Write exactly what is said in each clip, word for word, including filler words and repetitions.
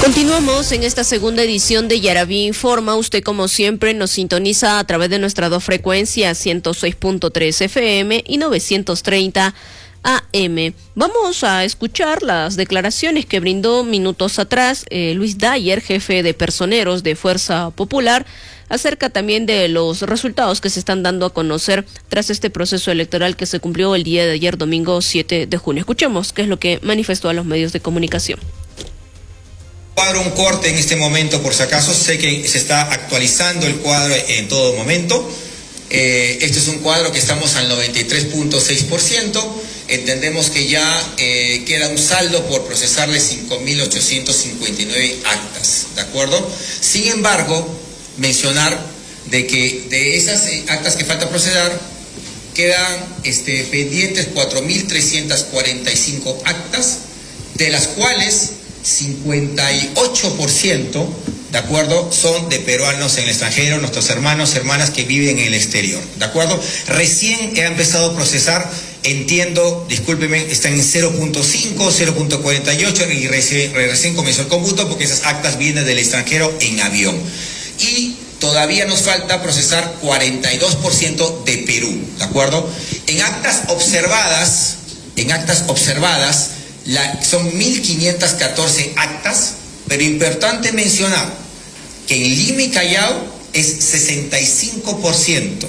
Continuamos en esta segunda edición de Yaraví Informa. Usted, como siempre, nos sintoniza a través de nuestras dos frecuencias, ciento seis punto tres F M y novecientos treinta A M. Vamos a escuchar las declaraciones que brindó minutos atrás eh, Luis Dyer, jefe de personeros de Fuerza Popular, acerca también de los resultados que se están dando a conocer tras este proceso electoral que se cumplió el día de ayer, domingo siete de junio. Escuchemos qué es lo que manifestó a los medios de comunicación. Cuadro, un corte en este momento, por si acaso. Sé que se está actualizando el cuadro en todo momento. Eh, este es un cuadro que estamos al noventa y tres punto seis por ciento. Entendemos que ya eh, queda un saldo por procesarle cinco mil ochocientos cincuenta y nueve actas, ¿de acuerdo? Sin embargo, mencionar de que de esas eh, actas que falta procesar, quedan este, pendientes cuatro mil trescientas cuarenta y cinco actas, de las cuales cincuenta y ocho por ciento, ¿de acuerdo?, son de peruanos en el extranjero, nuestros hermanos, hermanas que viven en el exterior, ¿de acuerdo? Recién he empezado a procesar, entiendo, discúlpeme, están en cero punto cinco, cero punto cuarenta y ocho y recién, recién comenzó el cómputo porque esas actas vienen del extranjero en avión. Y todavía nos falta procesar cuarenta y dos por ciento de Perú, ¿de acuerdo? En actas observadas, en actas observadas, La, son mil quinientas catorce actas, pero importante mencionar que en Lima y Callao es sesenta y cinco por ciento.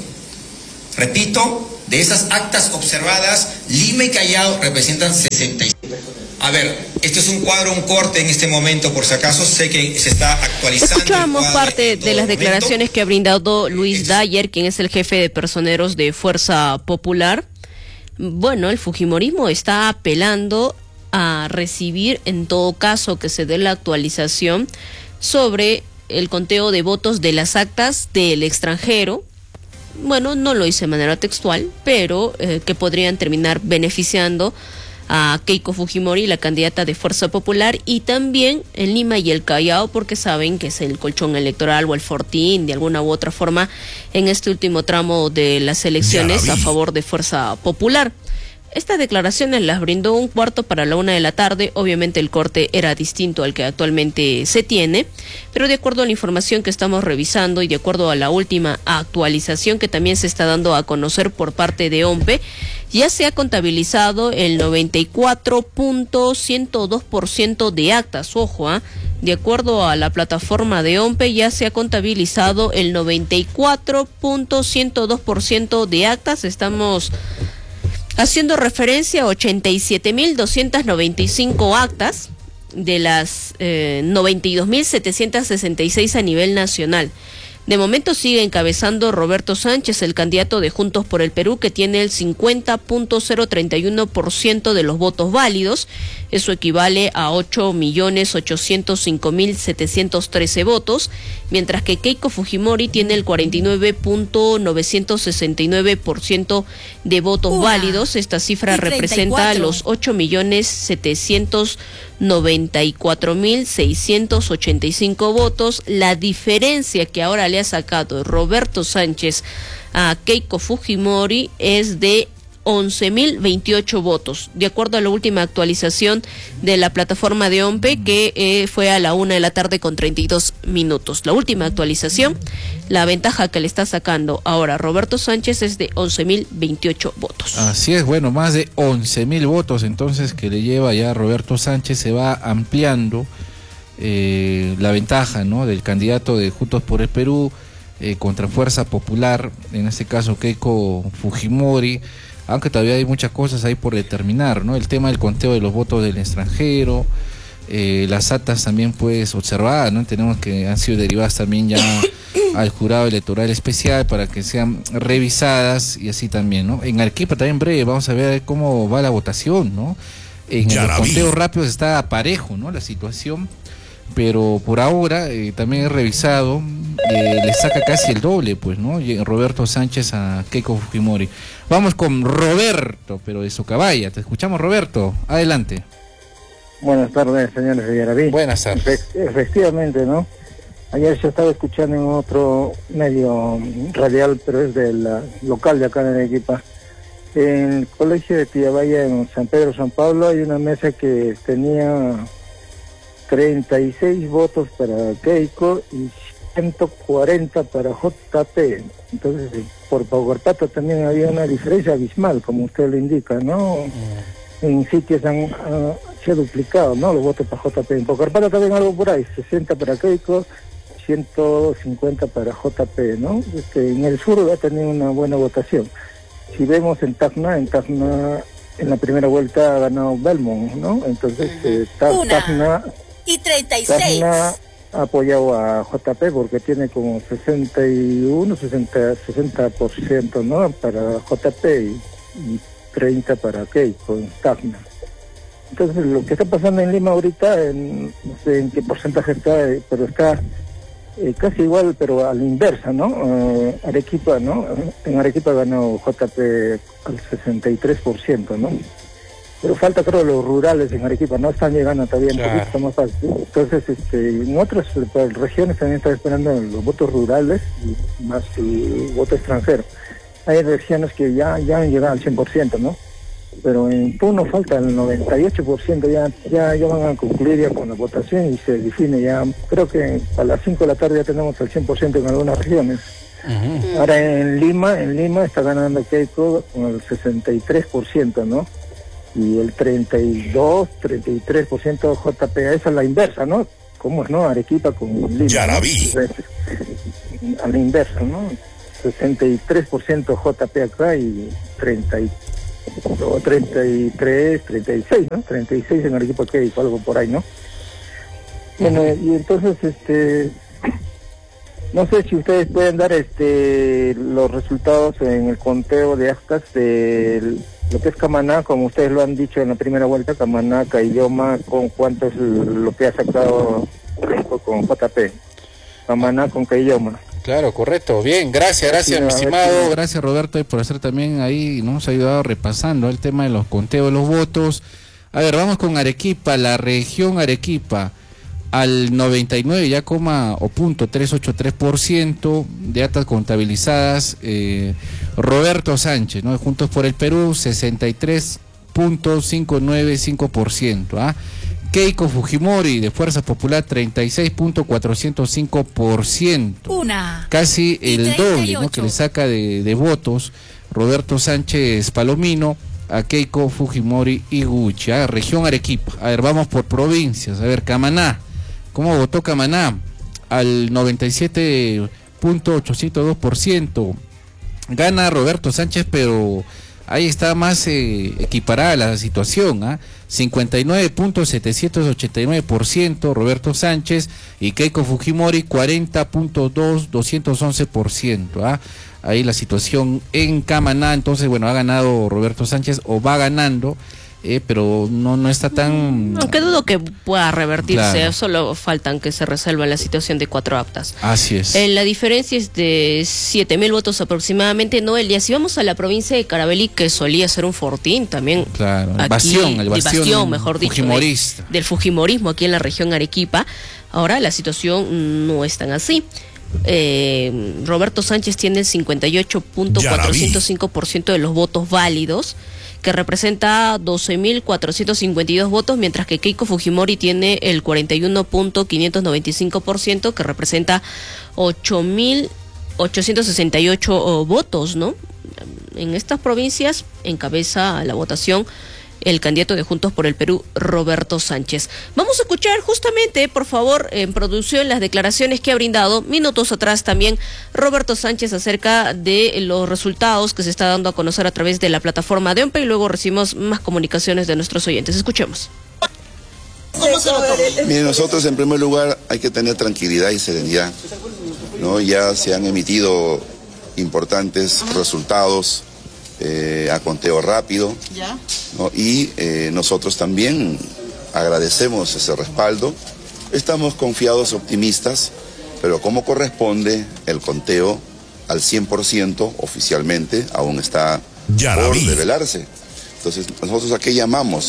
Repito, de esas actas observadas, Lima y Callao representan sesenta y cinco por ciento. A ver, este es un cuadro, un corte en este momento, por si acaso, sé que se está actualizando. Escuchamos parte de las declaraciones que ha brindado Luis Dyer, quien es el jefe de personeros de Fuerza Popular. Bueno, el fujimorismo está apelando a recibir, en todo caso, que se dé la actualización sobre el conteo de votos de las actas del extranjero. Bueno, no lo hice de manera textual, pero eh, que podrían terminar beneficiando a Keiko Fujimori, la candidata de Fuerza Popular, y también en Lima y el Callao, porque saben que es el colchón electoral o el fortín, de alguna u otra forma, en este último tramo de las elecciones a favor de Fuerza Popular. Estas declaraciones las brindó un cuarto para la una de la tarde. Obviamente el corte era distinto al que actualmente se tiene, pero de acuerdo a la información que estamos revisando y de acuerdo a la última actualización que también se está dando a conocer por parte de OMPE, ya se ha contabilizado el noventa y cuatro punto ciento dos por ciento de actas. Ojo, ¿eh? De acuerdo a la plataforma de OMPE, ya se ha contabilizado el noventa y cuatro punto ciento dos por ciento de actas. Estamos haciendo referencia a ochenta y siete mil doscientas noventa y cinco actas de las eh, noventa y dos mil setecientos sesenta y seis a nivel nacional. De momento sigue encabezando Roberto Sánchez, el candidato de Juntos por el Perú, que tiene el cincuenta punto cero treinta y uno por ciento de los votos válidos. Eso equivale a ocho millones ochocientos cinco mil setecientos trece votos, mientras que Keiko Fujimori tiene el cuarenta y nueve punto novecientos sesenta y nueve por ciento de votos Uah. válidos. Esta cifra representa los ocho millones setecientos noventa y cuatro mil seiscientos ochenta y cinco votos. La diferencia que ahora le ha sacado Roberto Sánchez a Keiko Fujimori es de once mil veintiocho votos, de acuerdo a la última actualización de la plataforma de OMPE, que eh, fue a la una de la tarde con treinta y dos minutos. La última actualización, la ventaja que le está sacando ahora Roberto Sánchez es de once mil veintiocho votos. Así es, bueno, más de once mil votos entonces que le lleva ya Roberto Sánchez. Se va ampliando eh, la ventaja, ¿no?, del candidato de Juntos por el Perú eh, contra Fuerza Popular, en este caso Keiko Fujimori, aunque todavía hay muchas cosas ahí por determinar, ¿no? El tema del conteo de los votos del extranjero, eh, las actas también pues observadas, ¿no? Tenemos que han sido derivadas también ya al jurado electoral especial para que sean revisadas y así también, ¿no? En Arequipa también breve, vamos a ver cómo va la votación, ¿no? En el conteo rápido está parejo, ¿no?, la situación, pero por ahora eh, también he revisado, eh, le saca casi el doble, pues, ¿no?, Roberto Sánchez a Keiko Fujimori. Vamos con Roberto, pero de Socabaya. Te escuchamos, Roberto. Adelante. Buenas tardes, señores de Yaraví. Buenas tardes. Efectivamente, ¿no? Ayer yo estaba escuchando en otro medio radial, pero es del local de acá en Arequipa. En el colegio de Tiyabaya, en San Pedro, San Pablo, hay una mesa que tenía treinta y seis votos para Keiko y ciento cuarenta para J P. Entonces, por Paucarpata también había una diferencia abismal, como usted lo indica, ¿no? Mm. En sitios han, uh, se ha duplicado, ¿no? Los votos para J P. En Paucarpata también algo por ahí, sesenta para Keiko, ciento cincuenta para J P, ¿no? Este, en el sur ha tenido una buena votación. Si vemos en Tacna, en Tacna en la primera vuelta ha ganado Belmont, ¿no? Entonces, eh, Tacna y treinta y seis. Tacna ha apoyado a J P porque tiene como sesenta y uno, sesenta, sesenta por ciento, ¿no? Para J P y, y treinta para Keiko en Tacna. Entonces, lo que está pasando en Lima ahorita, en, no sé en qué porcentaje está, pero está eh, casi igual, pero a la inversa, ¿no? Uh, Arequipa, ¿no? En Arequipa ganó J P al sesenta y tres por ciento, ¿no? Pero falta, creo, los rurales en Arequipa, no están llegando todavía, claro. Un poquito más fácil. Entonces, este, en otras regiones también están esperando los votos rurales y más el voto extranjero. Hay regiones que ya, ya han llegado al cien por ciento, ¿no? Pero en Puno falta el noventa y ocho por ciento, ya, ya, ya van a concluir ya con la votación y se define ya, creo que a las cinco de la tarde ya tenemos el cien por ciento en algunas regiones. Uh-huh. Ahora en Lima, en Lima está ganando Keiko con el sesenta y tres por ciento, ¿no? Y el treinta y dos, treinta y tres por ciento J P, esa es la inversa, ¿no? ¿Cómo es, no? Arequipa con Lima. Ya la vi. ¿No? A la inversa, ¿no? sesenta y tres por ciento J P acá y treinta y treinta y tres, treinta y seis, ¿no? treinta y seis en Arequipa, Keiko, algo por ahí, ¿no? Bueno, y entonces, este, no sé si ustedes pueden dar este los resultados en el conteo de actas de lo que es Camaná, como ustedes lo han dicho en la primera vuelta, Camaná, Caylloma, con cuánto es lo que ha sacado Keiko con J P. Camaná con Caylloma. Claro, correcto. Bien, gracias, gracias, sí, mi estimado. Si... Gracias, Roberto, y por hacer también ahí, nos ha ayudado repasando el tema de los conteos de los votos. A ver, vamos con Arequipa, la región Arequipa, al noventa y nueve ya coma o punto trescientos ochenta y tres por ciento de actas contabilizadas. eh, Roberto Sánchez, ¿no? De Juntos por el Perú, sesenta y tres punto quinientos noventa y cinco por ciento. ¿ah? Keiko Fujimori de Fuerza Popular, treinta y seis punto cuatrocientos cinco por ciento. Una. Casi el doble, ¿no? Que le saca de, de votos Roberto Sánchez Palomino a Keiko Fujimori Iguchi. ¿ah? Región Arequipa. A ver, vamos por provincias. A ver, Camaná. ¿Cómo votó Camaná? Al noventa y siete punto ochocientos dos por ciento. Gana Roberto Sánchez, pero ahí está más eh, equiparada la situación, ¿ah? cincuenta y nueve punto setecientos ochenta y nueve por ciento Roberto Sánchez y Keiko Fujimori cuarenta punto doscientos once por ciento. ¿ah? Ahí la situación en Camaná, entonces bueno, ha ganado Roberto Sánchez o va ganando, eh, pero no no está tan... Aunque dudo que pueda revertirse, claro. Solo faltan que se resuelva la situación de cuatro actas. Así es. Eh, la diferencia es de siete mil votos aproximadamente, Noelia. Si vamos a la provincia de Carabalí, que solía ser un fortín también. Claro, el aquí, bastión, el bastión, bastión mejor dicho, fujimorista. De, del fujimorismo aquí en la región Arequipa. Ahora la situación no es tan así. Eh, Roberto Sánchez tiene el cincuenta y ocho punto cuatrocientos cinco por ciento de los votos válidos, que representa doce mil cuatrocientos cincuenta y dos votos, mientras que Keiko Fujimori tiene el cuarenta y uno punto quinientos noventa y cinco por ciento, que representa ocho mil ochocientos sesenta y ocho votos, ¿no? En estas provincias encabeza la votación el candidato de Juntos por el Perú, Roberto Sánchez. Vamos a escuchar justamente, por favor, en producción, las declaraciones que ha brindado minutos atrás también Roberto Sánchez acerca de los resultados que se está dando a conocer a través de la plataforma de OMPE, y luego recibimos más comunicaciones de nuestros oyentes. Escuchemos. Miren, nosotros en primer lugar hay que tener tranquilidad y serenidad, ¿no? Ya se han emitido importantes resultados eh, a conteo rápido, ¿no? Y eh, nosotros también agradecemos ese respaldo. Estamos confiados, optimistas, pero como corresponde el conteo al cien por ciento oficialmente aún está por develarse. Entonces nosotros a qué llamamos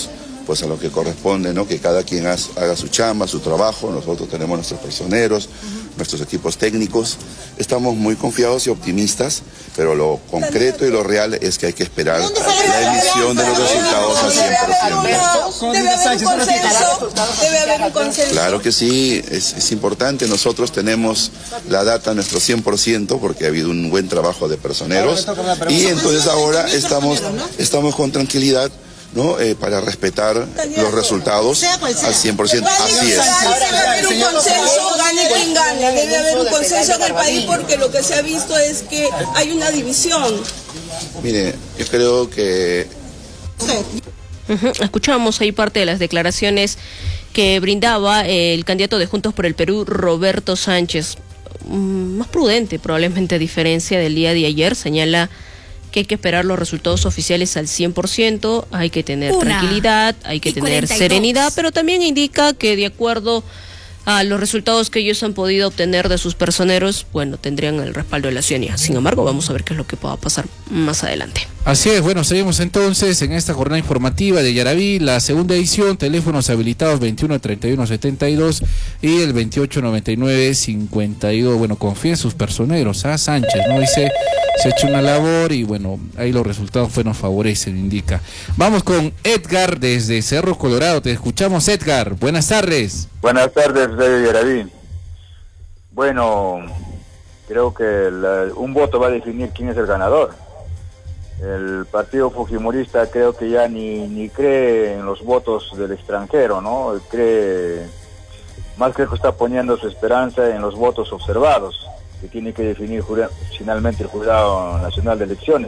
pues a lo que corresponde, ¿no? Que cada quien haga su chamba, su trabajo. Nosotros tenemos nuestros personeros, uh-huh. nuestros equipos técnicos. Estamos muy confiados y optimistas, pero lo concreto y lo real es que hay que esperar la emisión de los resultados al cien por ciento. Debe haber un consenso, debe haber un consenso. Claro que sí, es, es importante. Nosotros tenemos la data a nuestro cien por ciento porque ha habido un buen trabajo de personeros y entonces ahora estamos, estamos con tranquilidad, ¿no? Eh, para respetar los resultados al cien por ciento. Así es. Debe haber un consenso, gane quien gane, debe haber un consenso en el país porque lo que se ha visto es que hay una división. Mire, yo creo que... Uh-huh. Escuchamos ahí parte de las declaraciones que brindaba el candidato de Juntos por el Perú, Roberto Sánchez. Mm, más prudente probablemente a diferencia del día de ayer, señala que hay que esperar los resultados oficiales al cien por ciento, hay que tener Una tranquilidad, hay que tener cuarenta y dos serenidad, pero también indica que de acuerdo a los resultados que ellos han podido obtener de sus personeros, bueno, tendrían el respaldo de la ciudadanía. Sin embargo, vamos a ver qué es lo que pueda pasar más adelante. Así es, bueno, seguimos entonces en esta jornada informativa de Yaraví, la segunda edición, teléfonos habilitados veintiuno treinta y uno setenta y dos y el veintiocho noventa y nueve cincuenta y dos. Bueno, confía en sus personeros, ¿ah? Sánchez, ¿no? Dice, se ha hecho una labor y bueno, ahí los resultados pues nos favorecen, indica. Vamos con Edgar desde Cerro Colorado, te escuchamos, Edgar, buenas tardes. Buenas tardes, Radio Yaraví. Bueno, creo que la, un voto va a definir quién es el ganador. El partido fujimorista creo que ya ni, ni cree en los votos del extranjero, ¿no? Cree, más creo que está poniendo su esperanza en los votos observados, que tiene que definir jura, finalmente el Jurado Nacional de Elecciones.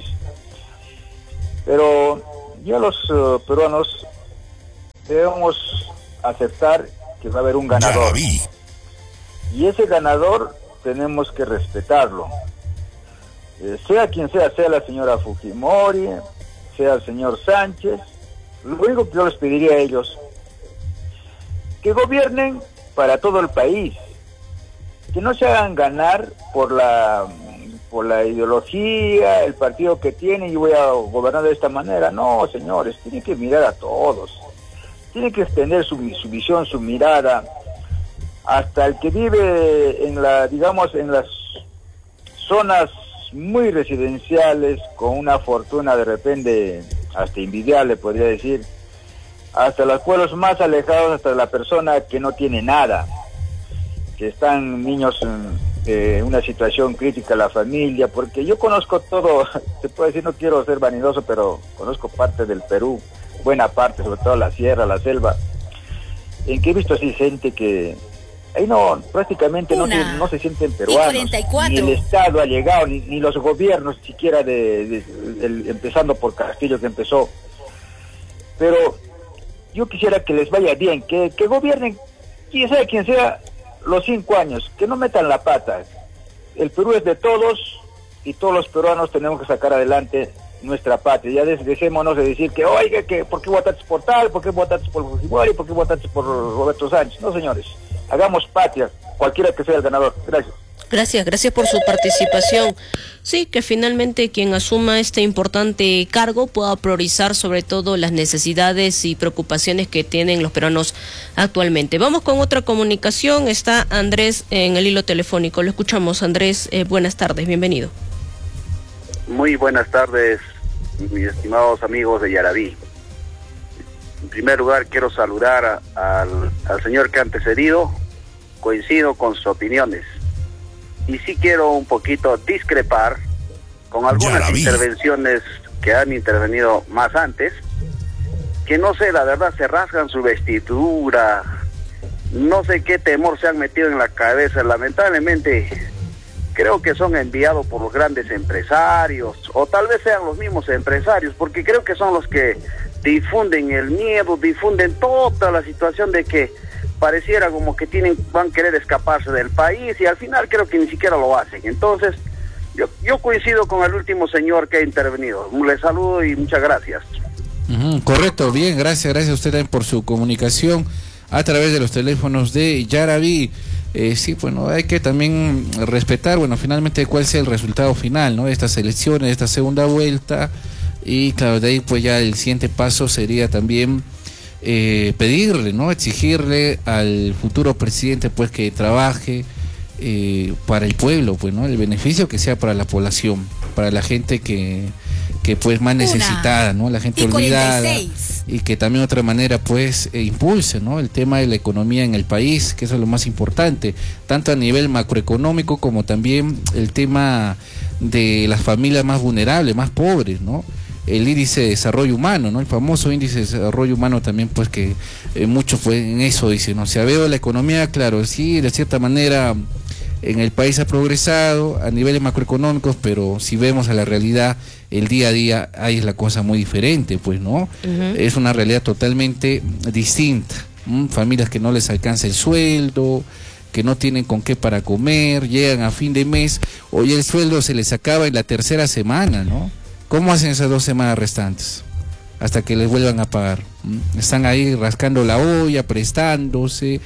Pero ya los uh, peruanos debemos aceptar que va a haber un ganador. Y ese ganador tenemos que respetarlo. Eh, sea quien sea, sea la señora Fujimori, sea el señor Sánchez, lo único que yo les pediría a ellos, que gobiernen para todo el país, que no se hagan ganar por la por la ideología, el partido que tienen y voy a gobernar de esta manera. No, señores, tienen que mirar a todos, tienen que extender su, su visión, su mirada, hasta el que vive en la, digamos, en las zonas muy residenciales, con una fortuna de repente hasta envidiable, podría decir, hasta los pueblos más alejados, hasta la persona que no tiene nada, que están niños en eh, una situación crítica, la familia, porque yo conozco todo, se puede decir, no quiero ser vanidoso, pero conozco parte del Perú, buena parte, sobre todo la sierra, la selva, en que he visto así gente que ahí no, prácticamente no se, no se sienten peruanos, ni el Estado ha llegado, ni, ni los gobiernos siquiera, de, de, de el, empezando por Castillo que empezó. Pero yo quisiera que les vaya bien, que, que gobiernen, quien sea quien sea, los cinco años, que no metan la pata. El Perú es de todos y todos los peruanos tenemos que sacar adelante nuestra patria. Ya des, dejémonos de decir que, oiga, que ¿por qué votaste por tal? ¿Por qué votaste por Fujimori? ¿Por qué votaste por Roberto Sánchez? No, señores. Hagamos patria, cualquiera que sea el ganador. Gracias. Gracias, gracias por su participación. Sí, que finalmente quien asuma este importante cargo pueda priorizar sobre todo las necesidades y preocupaciones que tienen los peruanos actualmente. Vamos con otra comunicación. Está Andrés en el hilo telefónico. Lo escuchamos, Andrés. Eh, buenas tardes, bienvenido. Muy buenas tardes, mis estimados amigos de Yaraví. En primer lugar, quiero saludar a, a, al, al señor que ha antecedido. Coincido con sus opiniones. Y sí quiero un poquito discrepar con algunas intervenciones que han intervenido más antes, que no sé, la verdad, se rasgan su vestidura, no sé qué temor se han metido en la cabeza. Lamentablemente, creo que son enviados por los grandes empresarios, o tal vez sean los mismos empresarios, porque creo que son los que difunden el miedo, difunden toda la situación de que pareciera como que tienen, van a querer escaparse del país, y al final creo que ni siquiera lo hacen. Entonces, yo, yo coincido con el último señor que ha intervenido. Les saludo y muchas gracias. Uh-huh, correcto, bien, gracias, gracias a usted también por su comunicación a través de los teléfonos de Yaraví. Eh, sí, bueno, hay que también respetar, bueno, finalmente cuál sea el resultado final, ¿no? De estas elecciones, de esta segunda vuelta, y claro, de ahí pues ya el siguiente paso sería también eh, pedirle, ¿no? Exigirle al futuro presidente pues que trabaje eh, para el pueblo, pues, ¿no? El beneficio que sea para la población, para la gente que, que pues más necesitada, ¿no? La gente olvidada, y que también de otra manera pues eh, impulse, ¿no? El tema de la economía en el país, que eso es lo más importante, tanto a nivel macroeconómico como también el tema de las familias más vulnerables, más pobres, ¿no? El índice de desarrollo humano, ¿no? El famoso índice de desarrollo humano también, pues que eh, mucho fue en eso, dicen, ¿no? O sea, veo la economía, claro, sí, de cierta manera en el país ha progresado a niveles macroeconómicos, pero si vemos a la realidad, el día a día, ahí es la cosa muy diferente, pues, ¿no? Uh-huh. Es una realidad totalmente distinta. ¿m? Familias que no les alcanza el sueldo, que no tienen con qué para comer, llegan a fin de mes, hoy el sueldo se les acaba en la tercera semana, ¿no? ¿Cómo hacen esas dos semanas restantes? Hasta que les vuelvan a pagar. ¿m? Están ahí rascando la olla, prestándose,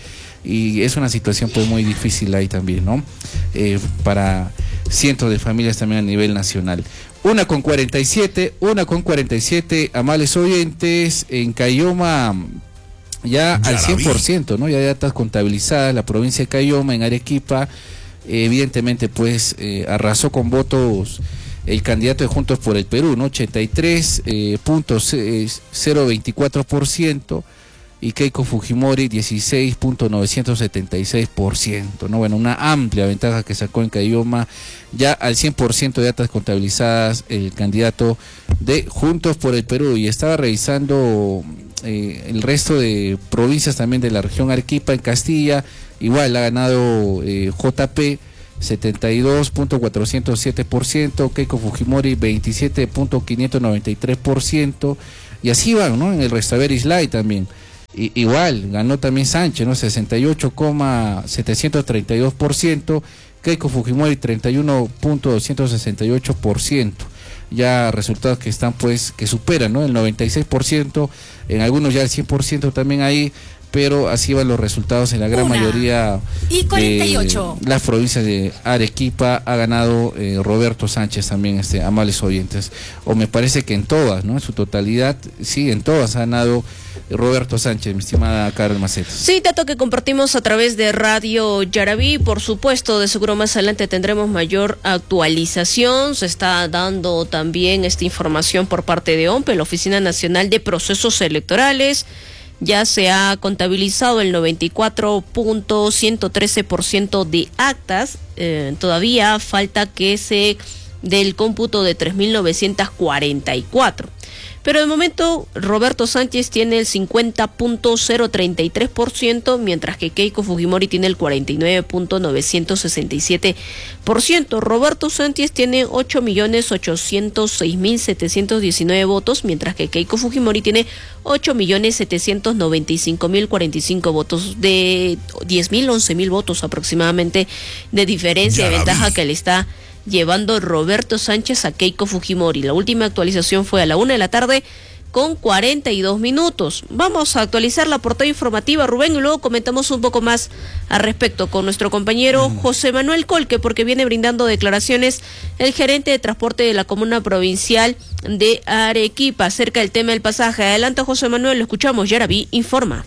y es una situación pues muy difícil ahí también, ¿no? Eh, para cientos de familias también a nivel nacional. Una con cuarenta y siete, una con cuarenta y siete, amables oyentes, en Cayoma ya, ya al cien por ciento, ¿no? Ya ya está contabilizada la provincia de Cayoma, en Arequipa, eh, evidentemente pues eh, arrasó con votos el candidato de Juntos por el Perú, ¿no? ochenta y tres punto cero veinticuatro por ciento, y Keiko Fujimori dieciséis punto novecientos setenta y seis por ciento, ¿no? Bueno, una amplia ventaja que sacó en Cayoma, ya al cien por ciento de actas contabilizadas el candidato de Juntos por el Perú. Y estaba revisando eh, el resto de provincias también de la región Arequipa. En Castilla igual ha ganado eh, J P setenta y dos punto cuatrocientos siete por ciento, Keiko Fujimori veintisiete punto quinientos noventa y tres por ciento, y así van, ¿no? En el Restaver Islay también. I, igual, ganó también Sánchez, ¿no? sesenta y ocho coma setecientos treinta y dos por ciento, Keiko Fujimori treinta y uno punto doscientos sesenta y ocho por ciento. Ya resultados que están pues, que superan, ¿no? El noventa y seis por ciento, en algunos ya el cien por ciento también ahí, pero así van los resultados en la gran Una mayoría y cuarenta y ocho. De las provincias de Arequipa. Ha ganado eh, Roberto Sánchez también, este, amables oyentes, o me parece que en todas, ¿no? En su totalidad, sí, en todas ha ganado Roberto Sánchez, mi estimada Carol Macetas. Sí, dato que compartimos a través de Radio Yarabí. Por supuesto, de seguro más adelante tendremos mayor actualización. Se está dando también esta información por parte de O M P E, la Oficina Nacional de Procesos Electorales. Ya se ha contabilizado el noventa y cuatro punto ciento trece por ciento de actas. Eh, todavía falta que se dé el cómputo de tres mil novecientos cuarenta y cuatro. Pero de momento Roberto Sánchez tiene el cincuenta punto cero treinta y tres por ciento, mientras que Keiko Fujimori tiene el cuarenta y nueve punto novecientos sesenta y siete por ciento. Roberto Sánchez tiene ocho millones ochocientos seis mil setecientos diecinueve votos, mientras que Keiko Fujimori tiene ocho millones setecientos noventa y cinco mil cuarenta y cinco votos, de diez mil, once mil votos aproximadamente de diferencia, de ventaja que le está llevando Roberto Sánchez a Keiko Fujimori. La última actualización fue a la una de la tarde con cuarenta y dos minutos. Vamos a actualizar la portada informativa, Rubén, y luego comentamos un poco más al respecto con nuestro compañero José Manuel Colque, porque viene brindando declaraciones el gerente de transporte de la comuna provincial de Arequipa acerca del tema del pasaje. Adelante, José Manuel, lo escuchamos. Yarabí informa.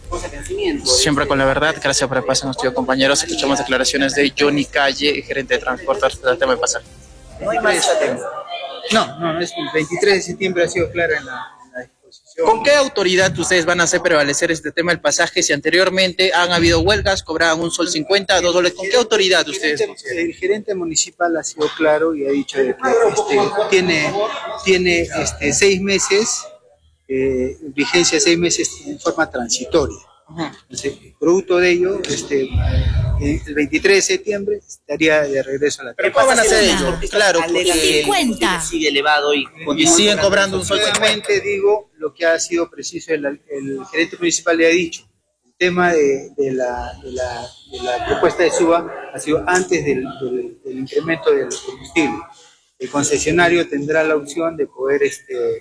Siempre con la verdad, gracias por el paso, nuestros compañeros. Escuchamos declaraciones de Johnny Calle, gerente de transporte del tema del pasaje. No hay más tema. No, no, es el veintitrés de septiembre ha sido clara en la, en la disposición. ¿Con qué autoridad ustedes van a hacer prevalecer este tema del pasaje si anteriormente han habido huelgas, cobraban un sol cincuenta, dos dólares? ¿Con qué autoridad ustedes? El gerente, el gerente municipal ha sido claro y ha dicho de que este, tiene, tiene este, seis meses, eh, vigencia seis meses en forma transitoria. Entonces, producto de ello, este, el veintitrés de septiembre estaría de regreso a la tierra. ¿Pero qué van a hacer ellos? Claro, porque cincuenta sigue elevado y, y siguen cobrando un sol. Solamente digo lo que ha sido preciso, el, el gerente municipal le ha dicho. El tema de, de, la, de, la, de la propuesta de suba ha sido antes del, del, del incremento del combustible. El concesionario tendrá la opción de poder este,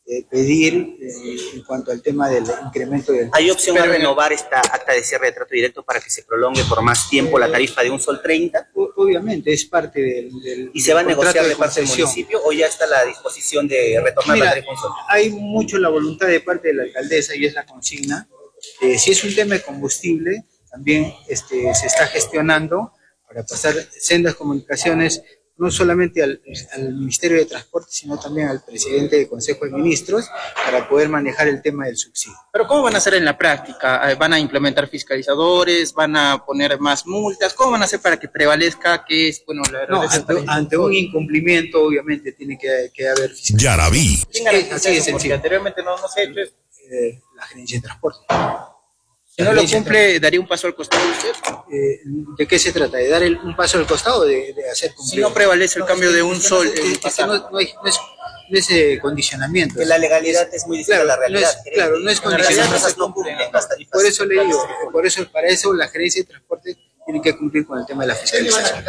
eh, pedir eh, en cuanto al tema del incremento del... ¿Hay opción de renovar esta acta de cierre de trato directo para que se prolongue por más tiempo la tarifa de un sol treinta? Obviamente, es parte del... del ¿Y se va a negociar de, de parte del municipio o ya está la disposición de retornar Mira, la tarifa un sol? Hay mucho la voluntad de parte de la alcaldesa y es la consigna. Eh, si es un tema de combustible, también este, se está gestionando para pasar sendas comunicaciones no solamente al, al Ministerio de Transporte, sino también al presidente del Consejo de Ministros para poder manejar el tema del subsidio. Pero ¿cómo van a hacer en la práctica? ¿Van a implementar fiscalizadores? ¿Van a poner más multas? ¿Cómo van a hacer para que prevalezca que es, bueno, la no, ante, ante un incumplimiento obviamente tiene que, que haber fiscalización. Yarabí. Así es sencillo. Anteriormente no, no sé, eh, la gerencia de transporte. Si no lo cumple, ¿daría un paso al costado usted? Eh, ¿De qué se trata? ¿De dar el, un paso al costado o de, de hacer cumplir? Si no prevalece el no, cambio de un sol. No, es, es, no, no, hay, no, es, no es eh, condicionamiento. Que la legalidad es muy distinta claro, a la realidad. No es, claro, no es condicionamiento. No cumplen las tarifas. Por eso le digo, por eso, para eso la gerencia de transporte tiene que cumplir con el tema de la fiscalización.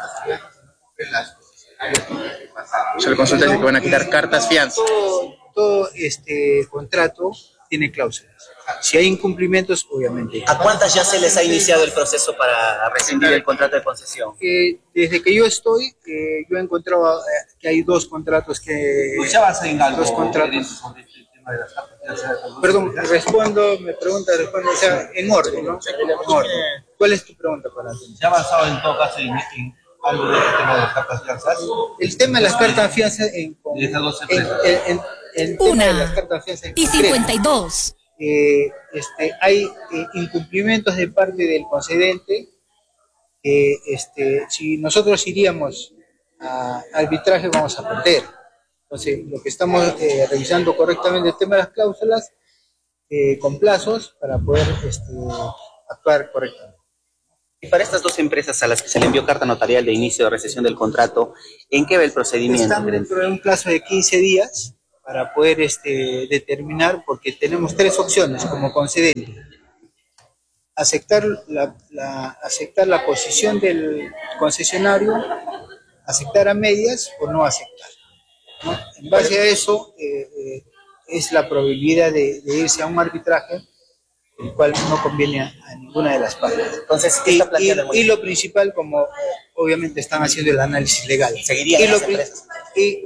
Se le consulta que van a quitar cartas fianza. Todo, todo este contrato tiene cláusulas. Si hay incumplimientos, obviamente. ¿A cuántas ya se les ha iniciado el proceso para rescindir el contrato de concesión? Eh, desde que yo estoy, eh, yo he encontrado eh, que hay dos contratos que... Pues ya vas a ir algo. Dos contratos. Perdón, respondo, me pregunta, respondo, o sea, en orden, ¿no? En orden. ¿Cuál es tu pregunta para ti? ¿Se ha avanzado en todo caso en, en algo del tema de las cartas fianzas? El tema de las cartas fianzas en... De esas dos en, empresas. en, en, el tema Una de las cartas fianzas en y cincuenta y dos. Eh, este, hay eh, incumplimientos de parte del concedente. Eh, este, si nosotros iríamos a arbitraje vamos a perder. Entonces, lo que estamos eh, revisando correctamente el tema de las cláusulas eh, con plazos para poder este, actuar correctamente. Y para estas dos empresas a las que se le envió carta notarial de inicio de recesión del contrato, ¿en qué va el procedimiento? Están dentro de un plazo de quince días para poder este, determinar, porque tenemos tres opciones como concedente. Aceptar la, la, aceptar la posición del concesionario, aceptar a medias o no aceptar, ¿no? En base a eso eh, eh, es la probabilidad de, de irse a un arbitraje, el cual no conviene a, a ninguna de las partes. Entonces, ¿qué está planteando? Y, y, y lo principal, como obviamente están haciendo el análisis legal. ¿Seguirían y las lo, empresas? Y,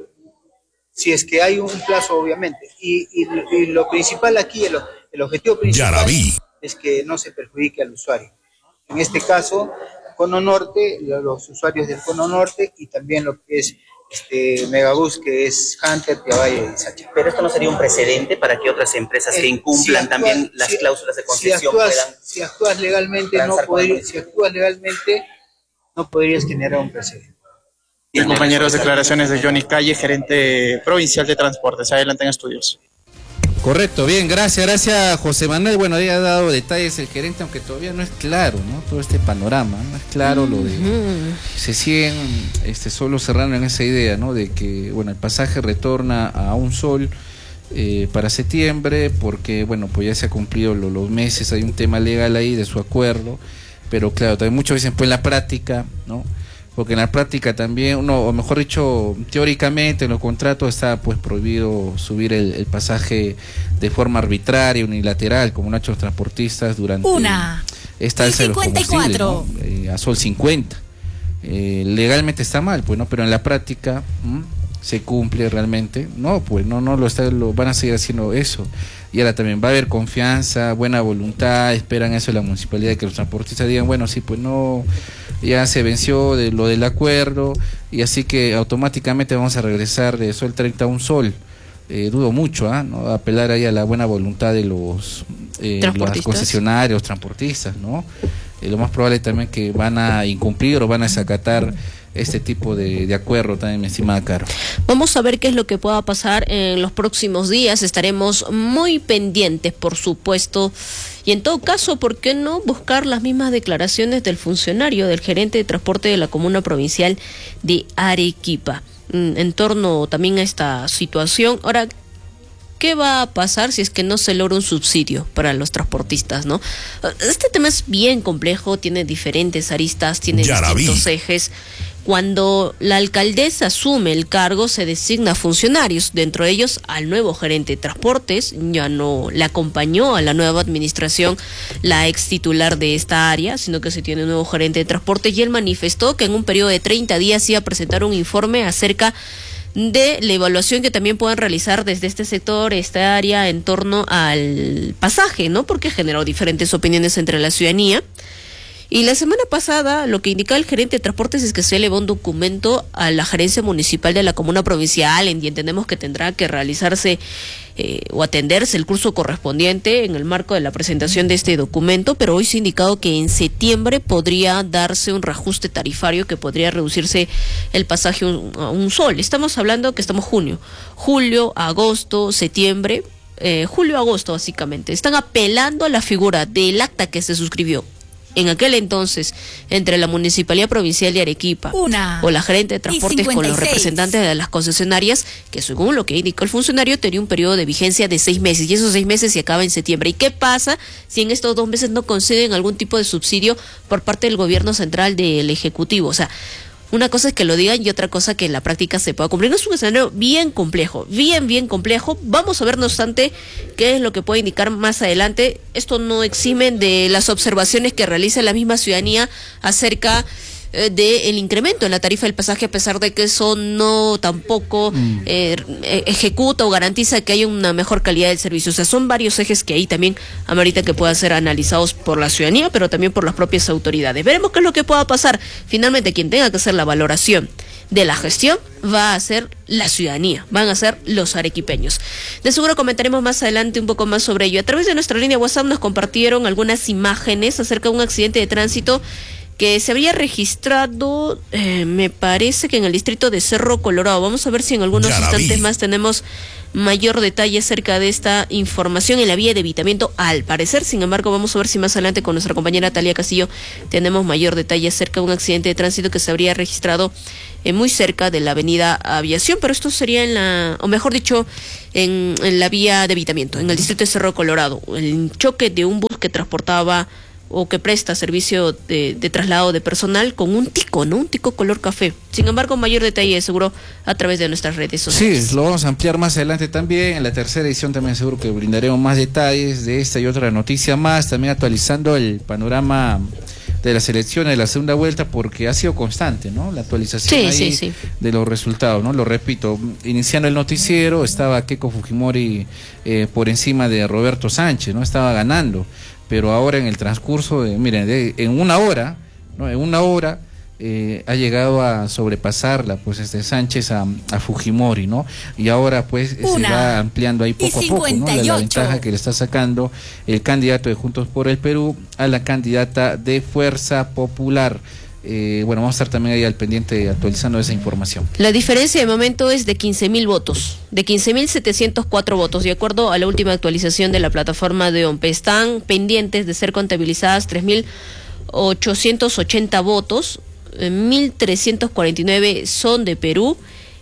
si es que hay un plazo, obviamente. Y, y, y lo principal aquí, el, el objetivo principal Yarabí. es que no se perjudique al usuario. En este caso, Cono Norte, los usuarios del Cono Norte y también lo que es este Megabus, que es Hunter, Tiavalle y Sacha. Pero esto no sería un precedente para que otras empresas que incumplan si actúas, también las si, cláusulas de concesión si actúas, puedan... Si actúas legalmente, no podría, si actúas legalmente, no podrías generar un precedente. Bien, compañeros, declaraciones de Johnny Calle, gerente provincial de transportes. Adelante en estudios. Correcto, bien, gracias, gracias José Manuel. Bueno, ya ha dado detalles el gerente, aunque todavía no es claro, ¿no? Todo este panorama, no es claro lo de... Se siguen este, solo cerrando en esa idea, ¿no? De que, bueno, el pasaje retorna a un sol eh, para septiembre, porque, bueno, pues ya se ha cumplido lo, los meses, hay un tema legal ahí de su acuerdo, pero claro, también muchos dicen, pues en la práctica, ¿no? Porque en la práctica también, no, o mejor dicho, teóricamente en los contratos está pues prohibido subir el, el pasaje de forma arbitraria, unilateral, como han hecho los transportistas durante Una esta alza de los combustibles, ¿no? eh, a sol cincuenta. Eh, legalmente está mal, pues no, pero en la práctica ¿m? se cumple realmente. No, pues no, no lo está, lo van a seguir haciendo eso. Y ahora también va a haber confianza, buena voluntad, esperan eso de la municipalidad, que los transportistas digan, bueno, sí, pues no, ya se venció de lo del acuerdo, y así que automáticamente vamos a regresar de sol treinta a un sol. Eh, dudo mucho, ¿eh? ¿no? Apelar ahí a la buena voluntad de los, eh, los concesionarios, transportistas, ¿no? Eh, lo más probable también que van a incumplir o van a desacatar este tipo de, de acuerdo también, mi estimada Caro. Vamos a ver qué es lo que pueda pasar en los próximos días. Estaremos muy pendientes, por supuesto. Y en todo caso, ¿por qué no buscar las mismas declaraciones del funcionario, del gerente de transporte de la comuna provincial de Arequipa, en torno también a esta situación? Ahora, ¿qué va a pasar si es que no se logra un subsidio para los transportistas, no? Este tema es bien complejo, tiene diferentes aristas, tiene Yarabí. distintos ejes. Cuando la alcaldesa asume el cargo, se designa funcionarios, dentro de ellos al nuevo gerente de transportes. Ya no le acompañó a la nueva administración la ex titular de esta área, sino que se tiene un nuevo gerente de transportes, y él manifestó que en un periodo de treinta días iba a presentar un informe acerca de la evaluación que también puedan realizar desde este sector, esta área, en torno al pasaje, ¿no? Porque generó diferentes opiniones entre la ciudadanía. Y la semana pasada, lo que indicaba el gerente de transportes es que se elevó un documento a la gerencia municipal de la comuna provincial, y entendemos que tendrá que realizarse eh, o atenderse el curso correspondiente en el marco de la presentación de este documento, pero hoy se ha indicado que en septiembre podría darse un reajuste tarifario que podría reducirse el pasaje un, a un sol. Estamos hablando que estamos junio, julio, agosto, septiembre, eh, julio-agosto básicamente. Están apelando a la figura del acta que se suscribió en aquel entonces entre la Municipalidad Provincial de Arequipa Una o la gerente de transportes con los representantes de las concesionarias, que según lo que indicó el funcionario tenía un periodo de vigencia de seis meses, y esos seis meses se acaba en septiembre. ¿Y qué pasa si en estos dos meses no conceden algún tipo de subsidio por parte del gobierno central del Ejecutivo? O sea, una cosa es que lo digan y otra cosa que en la práctica se pueda cumplir. No es un escenario bien complejo, bien, bien complejo. Vamos a ver, no obstante, qué es lo que puede indicar más adelante. Esto no exime de las observaciones que realiza la misma ciudadanía acerca eh, del incremento en la tarifa del pasaje, a pesar de que eso no tampoco mm. eh, ejecuta o garantiza que haya una mejor calidad del servicio. O sea, son varios ejes que ahí también amerita que puedan ser analizados por la ciudadanía, pero también por las propias autoridades. Veremos qué es lo que pueda pasar. Finalmente, quien tenga que hacer la valoración de la gestión va a ser la ciudadanía, van a ser los arequipeños. De seguro comentaremos más adelante un poco más sobre ello. A través de nuestra línea WhatsApp nos compartieron algunas imágenes acerca de un accidente de tránsito que se había registrado, eh, me parece que en el distrito de Cerro Colorado. Vamos a ver si en algunos instantes más tenemos mayor detalle acerca de esta información en la vía de evitamiento, al parecer. Sin embargo, vamos a ver si más adelante con nuestra compañera Talia Castillo tenemos mayor detalle acerca de un accidente de tránsito que se habría registrado eh, muy cerca de la avenida Aviación, pero esto sería en la, o mejor dicho, en, en la vía de evitamiento, en el distrito de Cerro Colorado. El choque de un bus que transportaba o que presta servicio de, de traslado de personal con un tico, ¿no? Un tico color café. Sin embargo, mayor detalle seguro a través de nuestras redes sociales. Sí, lo vamos a ampliar más adelante también. En la tercera edición también seguro que brindaremos más detalles de esta y otra noticia más, también actualizando el panorama de las elecciones de la segunda vuelta, porque ha sido constante, ¿no? La actualización sí, ahí sí, sí. de los resultados, ¿no? Lo repito, iniciando el noticiero estaba Keiko Fujimori eh, por encima de Roberto Sánchez, ¿no? Estaba ganando. Pero ahora en el transcurso, de, miren, de, en una hora, ¿no? En una hora eh, ha llegado a sobrepasarla, pues este Sánchez a, a Fujimori, ¿no? Y ahora pues una se va ampliando ahí poco a poco, ¿no? La, la ventaja que le está sacando el candidato de Juntos por el Perú a la candidata de Fuerza Popular. Eh, bueno, vamos a estar también ahí al pendiente actualizando esa información. La diferencia de momento es de quince mil votos, de quince mil setecientos cuatro votos, de acuerdo a la última actualización de la plataforma de OMPE. Están pendientes de ser contabilizadas tres mil ochocientos ochenta votos, eh, mil trescientos cuarenta y nueve son de Perú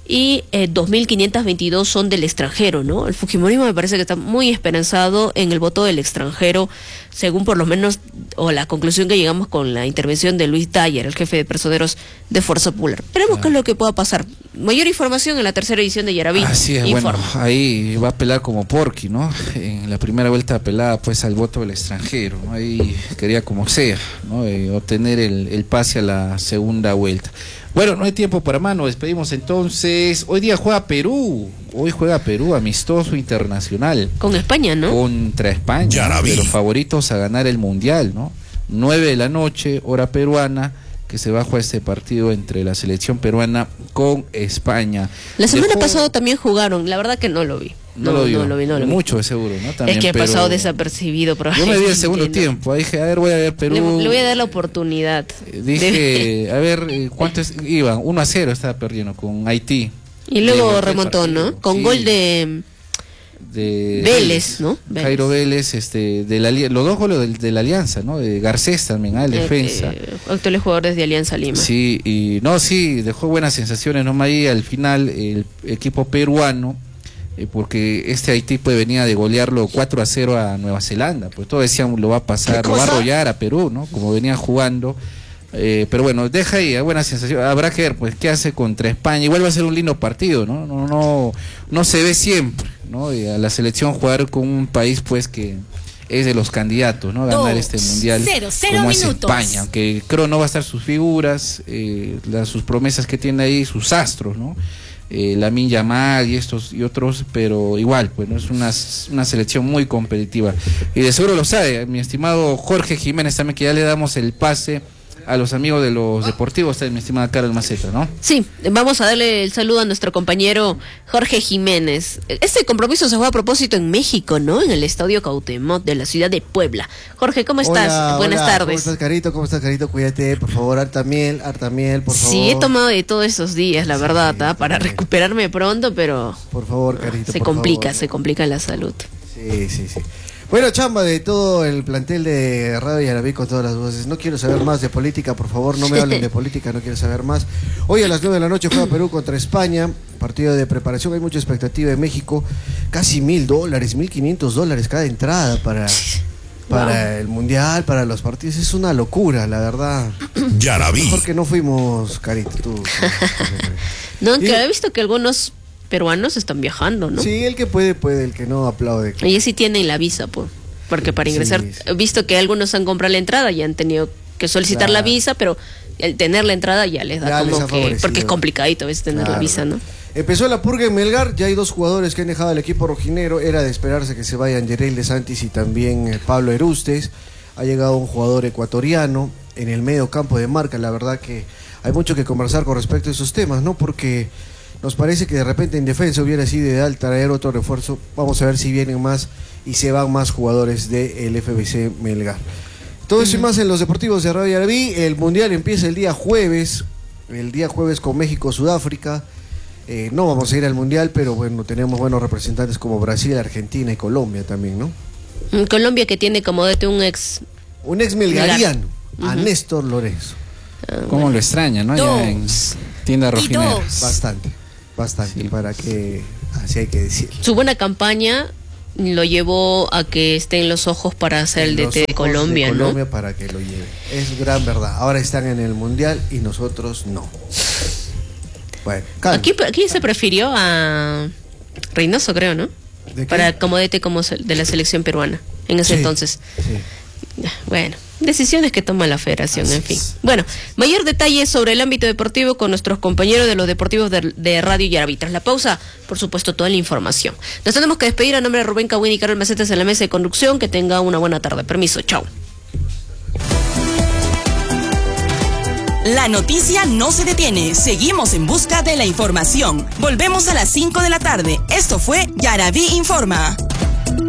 y eh, dos mil quinientos veintidós son del extranjero, ¿no? El fujimorismo me parece que está muy esperanzado en el voto del extranjero, según por lo menos, o la conclusión que llegamos con la intervención de Luis Dyer, el jefe de personeros de Fuerza Popular. Veremos claro. qué es lo que pueda pasar. Mayor información en la tercera edición de Yaraví. Así es, Informa. Bueno, ahí va a apelar como Porky, ¿no? En la primera vuelta apelaba pues al voto del extranjero, ¿no? Ahí quería como sea, ¿no? Eh, obtener el, el pase a la segunda vuelta. Bueno, no hay tiempo para más, nos despedimos entonces. Hoy día juega Perú, hoy juega Perú, amistoso internacional. Con España, ¿no? Contra España, ¿no? De los favoritos a ganar el Mundial, ¿no? Nueve de la noche, hora peruana, que se va a jugar este partido entre la selección peruana con España. La semana Dejó... pasada también jugaron, la verdad que no lo vi. No, no, lo, no lo vi, no lo vi. Mucho de seguro, ¿no? También, es que ha pero... pasado desapercibido. Yo me vi el segundo no. tiempo, ahí dije, a ver, voy a ver Perú. Le, le voy a dar la oportunidad. Dije, de... a ver, ¿cuántos iban? uno a cero estaba perdiendo con Haití. Y luego remontó, ¿no? Con sí. gol de... de Vélez, ¿no? Vélez. Jairo Vélez, este, de la, los dos goles de, de la Alianza, ¿no? De Garcés también, ah, el eh, defensa. Eh, actuales jugadores de Alianza Lima. Sí, y no, sí, dejó buenas sensaciones, ¿no? Ahí al final el equipo peruano, eh, porque este Haití pues venía de golearlo cuatro a cero a Nueva Zelanda, pues todos decían lo va a pasar, lo va a arrollar a Perú, ¿no? Como venían jugando. Eh, pero bueno, deja ahí, a buena sensación. Habrá que ver, pues, qué hace contra España. Igual va a ser un lindo partido, ¿no? No, no, no se ve siempre, ¿no? Y a la selección jugar con un país, pues, que es de los candidatos, ¿no? Ganar Dos, este mundial cero, cero como minutos. es España, aunque creo no va a estar sus figuras, eh, las, sus promesas que tiene ahí, sus astros, ¿no? Eh, Lamine Yamal y estos y otros, pero igual, pues no es una, una selección muy competitiva. Y de seguro lo sabe, mi estimado Jorge Jiménez también, que ya le damos el pase a los amigos de los deportivos, está mi estimada Carol Maceta, ¿no? Sí, vamos a darle el saludo a nuestro compañero Jorge Jiménez. Este compromiso se juega a propósito en México, ¿no? En el Estadio Cuauhtémoc de la ciudad de Puebla. Jorge, ¿cómo estás? Hola, Buenas hola, tardes. ¿Cómo estás, Carito? ¿Cómo estás, Carito? Cuídate, por favor, harta miel, harta miel, por favor. Sí, he tomado de todos esos días, la Sí, verdad, ¿ah? Para también. recuperarme pronto, pero Por favor, Carito, se por complica, favor. se complica la salud. Sí, sí, sí. Bueno, chamba de todo el plantel de Radio Yarabí con todas las voces. No quiero saber más de política, por favor, no me hablen de política, no quiero saber más. Hoy a las nueve de la noche juega Perú contra España, partido de preparación, hay mucha expectativa en México, casi mil dólares, mil quinientos dólares cada entrada para, para wow. el Mundial, para los partidos, es una locura, la verdad. Yarabí. Mejor que no fuimos, Carito, tú. tú, tú, tú. No, que he visto que algunos peruanos están viajando, ¿no? Sí, el que puede, puede, el que no aplaude. Ellos sí tienen la visa, pues, porque para ingresar, sí, sí. he visto que algunos han comprado la entrada y han tenido que solicitar claro. la visa, pero el tener la entrada ya les da ya como les que, porque es complicadito a veces tener claro. la visa, ¿no? Empezó la purga en Melgar, ya hay dos jugadores que han dejado el equipo rojinero, era de esperarse que se vayan Yerel de Santis y también eh, Pablo Erustes. Ha llegado un jugador ecuatoriano en el medio campo de marca, la verdad que hay mucho que conversar con respecto a esos temas, ¿no? Porque nos parece que de repente en defensa hubiera sido ideal traer otro refuerzo. Vamos a ver si vienen más y se van más jugadores del F B C Melgar. Todo eso y más en los deportivos de Radio Yarabí. El Mundial empieza el día jueves, el día jueves con México-Sudáfrica. Eh, no vamos a ir al Mundial, pero bueno, tenemos buenos representantes como Brasil, Argentina y Colombia también, ¿no? Colombia que tiene como de un ex... Un ex melgariano, Melgar. a uh-huh. Néstor Lorenzo. Uh, ¿Cómo bueno. lo extraña, no? Ya en tienda rojinera. Bastante. Bastante, sí. para que, así hay que decir. Su buena campaña lo llevó a que esté en los ojos para ser el D T de Colombia, de ¿no? Colombia para que lo lleve. Es gran verdad. Ahora están en el Mundial y nosotros no. Bueno, aquí, aquí se prefirió a Reynoso, creo, ¿no? Para como D T como de la selección peruana en ese sí, entonces. Sí. Bueno, decisiones que toma la federación, Así en fin. Es. Bueno, mayor detalle sobre el ámbito deportivo con nuestros compañeros de los deportivos de, de Radio Yarabí. Tras la pausa, por supuesto, toda la información. Nos tenemos que despedir a nombre de Rubén Cagüín y Carol Macetas en la mesa de conducción. Que tenga una buena tarde. Permiso, chao. La noticia no se detiene. Seguimos en busca de la información. Volvemos a las cinco de la tarde. Esto fue Yarabí Informa.